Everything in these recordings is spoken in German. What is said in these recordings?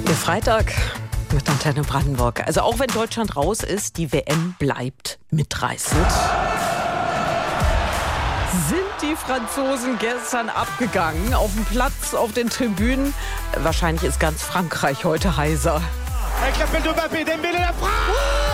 Der Freitag mit Antenne Brandenburg. Also auch wenn Deutschland raus ist, die WM bleibt mitreißend. Sind die Franzosen gestern abgegangen auf dem Platz, auf den Tribünen? Wahrscheinlich ist ganz Frankreich heute heiser. Avec l'appel de Mbappé, Dembélé la frappe!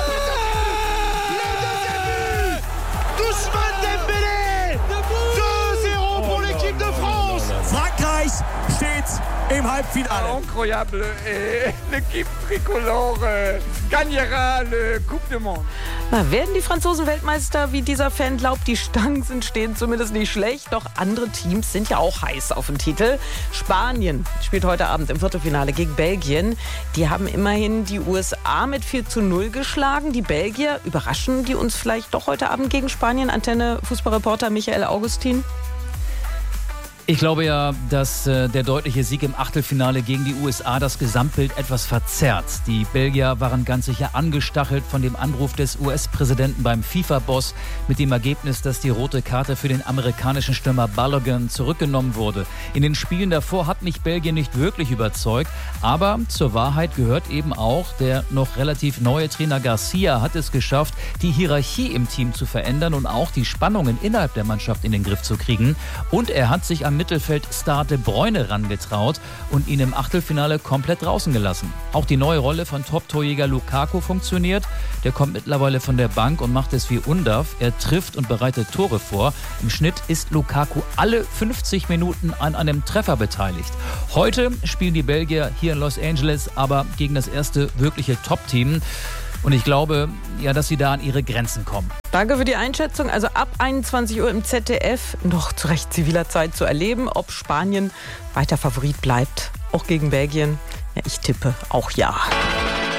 Ousmane Dembélé! 2-0 pour l'équipe de France! Frankreich steht im Halbfinale. Incroyable. L'équipe tricolore gagnera le Coupe du Monde. Na, werden die Franzosen Weltmeister, wie dieser Fan glaubt? Die Chancen stehen zumindest nicht schlecht. Doch andere Teams sind ja auch heiß auf den Titel. Spanien spielt heute Abend im Viertelfinale gegen Belgien. Die haben immerhin die USA mit 4-0 geschlagen. Die Belgier, überraschen die uns vielleicht doch heute Abend gegen Spanien? Antenne-Fußballreporter Michael Augustin. Ich glaube ja, dass der deutliche Sieg im Achtelfinale gegen die USA das Gesamtbild etwas verzerrt. Die Belgier waren ganz sicher angestachelt von dem Anruf des US-Präsidenten beim FIFA-Boss mit dem Ergebnis, dass die rote Karte für den amerikanischen Stürmer Balogun zurückgenommen wurde. In den Spielen davor hat mich Belgien nicht wirklich überzeugt, aber zur Wahrheit gehört eben auch, der noch relativ neue Trainer Garcia hat es geschafft, die Hierarchie im Team zu verändern und auch die Spannungen innerhalb der Mannschaft in den Griff zu kriegen. Und er hat sich am Mittelfeldstar De Bruyne rangetraut und ihn im Achtelfinale komplett draußen gelassen. Auch die neue Rolle von Top-Torjäger Lukaku funktioniert. Der kommt mittlerweile von der Bank und macht es wie Undav. Er trifft und bereitet Tore vor. Im Schnitt ist Lukaku alle 50 Minuten an einem Treffer beteiligt. Heute spielen die Belgier hier in Los Angeles aber gegen das erste wirkliche Top-Team. Und ich glaube, ja, dass sie da an ihre Grenzen kommen. Danke für die Einschätzung. Also ab 21 Uhr im ZDF noch zu recht ziviler Zeit zu erleben, ob Spanien weiter Favorit bleibt, auch gegen Belgien. Ja, ich tippe auch ja.